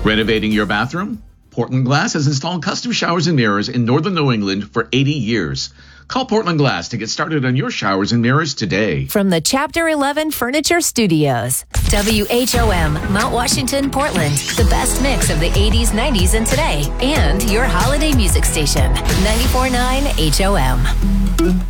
Renovating your bathroom? Portland Glass has installed custom showers and mirrors in northern New England for 80 years. Call Portland Glass to get started on your showers and mirrors today. From the Chapter 11 Furniture Studios, WHOM, Mount Washington, Portland. The best mix of the 80s, 90s, and today. And your holiday music station, 94.9 HOM.